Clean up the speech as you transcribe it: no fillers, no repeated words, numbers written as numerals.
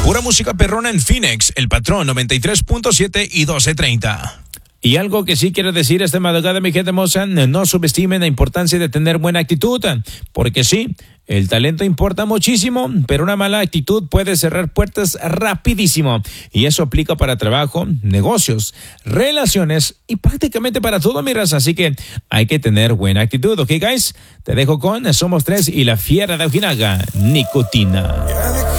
Pura música perrona en Phoenix, El Patrón 93.7 y 1230. Y algo que sí quiero decir esta madrugada, mi gente hermosa, no subestimen la importancia de tener buena actitud, porque sí, el talento importa muchísimo, pero una mala actitud puede cerrar puertas rapidísimo. Y eso aplica para trabajo, negocios, relaciones y prácticamente para todo, mi raza. Así que hay que tener buena actitud, ¿ok, guys? Te dejo con Somos Tres y la Fiera de Ojinaga, Nicotina.